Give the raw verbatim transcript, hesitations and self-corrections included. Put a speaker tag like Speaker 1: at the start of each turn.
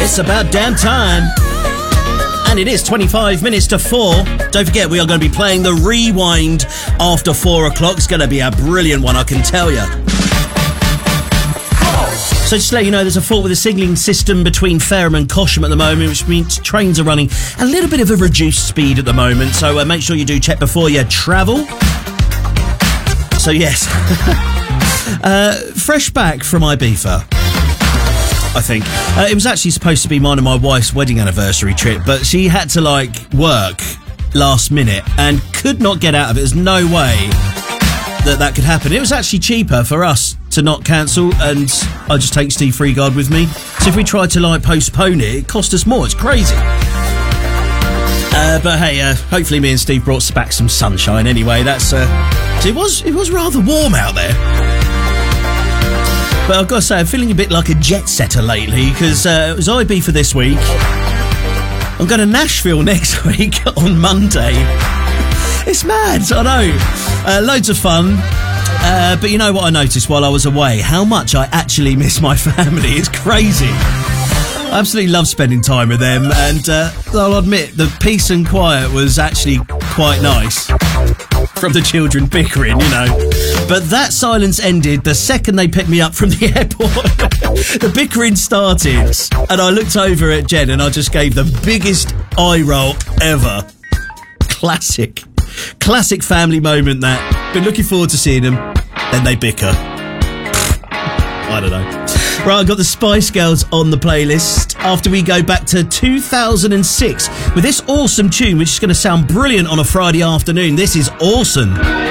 Speaker 1: It's about damn time. And it is twenty-five minutes to four. Don't forget, we are going to be playing the Rewind after four o'clock. It's going to be a brilliant one, I can tell you. So just to let you know, there's a fault with the signalling system between Fareham and Cosham at the moment, which means trains are running a little bit of a reduced speed at the moment. So uh, make sure you do check before you travel. So yes, uh, fresh back from Ibiza, I think. Uh, it was actually supposed to be mine and my wife's wedding anniversary trip, but she had to, like, work last minute and could not get out of it. There's no way that that could happen. It was actually cheaper for us to not cancel, and I just take Steve Freegard with me. So if we tried to, like, postpone it, it cost us more. It's crazy. Uh, but hey, uh, hopefully me and Steve brought back some sunshine anyway. That's, uh, it was, it was rather warm out there. But I've got to say, I'm feeling a bit like a jet setter lately, because uh, it was I B for this week. I'm going to Nashville next week on Monday. It's mad, I know. Uh, loads of fun. Uh, but you know what I noticed while I was away? How much I actually miss my family. It's crazy. I absolutely love spending time with them, and uh, I'll admit, the peace and quiet was actually quite nice. From the children bickering, you know. But that silence ended the second they picked me up from the airport. The bickering started, and I looked over at Jen and I just gave the biggest eye roll ever. Classic. Classic family moment that. Been looking forward to seeing them. Then they bicker. I don't know. Right, I've got the Spice Girls on the playlist after we go back to two thousand six with this awesome tune, which is going to sound brilliant on a Friday afternoon. This is Awesome.